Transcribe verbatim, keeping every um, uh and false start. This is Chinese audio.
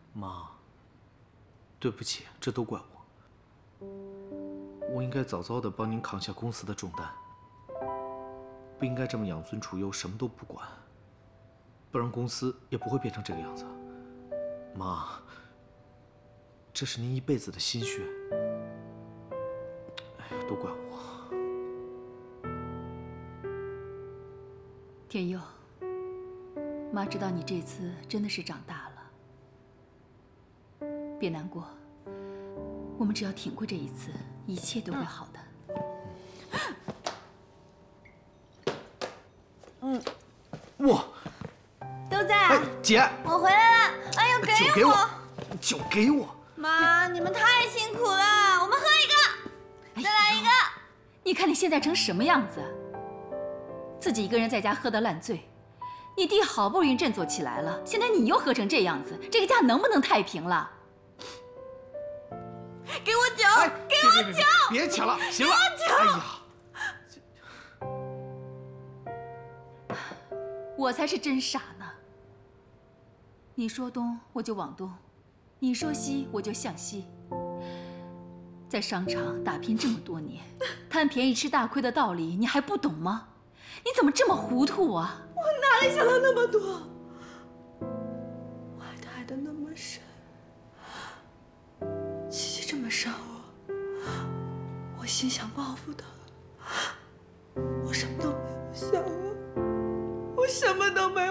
妈，对不起，这都怪我。我应该早早的帮您扛下公司的重担，不应该这么养尊处优，什么都不管，不然公司也不会变成这个样子。妈，这是您一辈子的心血，哎呀，都怪我。 天佑，妈知道你这次真的是长大了，别难过，我们只要挺过这一次，一切都会好的。 嗯， 哇， 都在。 哎，姐， 我回来了。哎呦，给酒给我，酒给我。 妈，你们太辛苦了，我们喝一个，再来一个。 你看你现在成什么样子？自己一个人在家喝得烂醉，你弟好不容易振作起来了，现在你又喝成这样子，这个家能不能太平了？ 给我酒， 哎、 给我酒， 别抢了，行了。哎呀， 我才是真傻呢。你说东我就往东，你说西我就向西。在商场打拼这么多年，贪便宜吃大亏的道理你还不懂吗？你怎么这么糊涂啊？ 我哪里想到那么多？我爱他爱得那么深，琪琪这么伤我，我心想报复他，我什么都没有想啊，我什么都没